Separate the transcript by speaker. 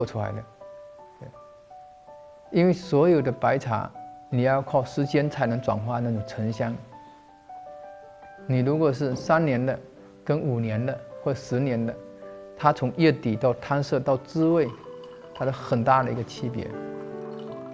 Speaker 1: 做出来的。因为所有的白茶，你要靠时间才能转化那种沉香。你如果是3年的、跟5年的或10年的，它从叶底到汤色到滋味，它的很大的一个区别。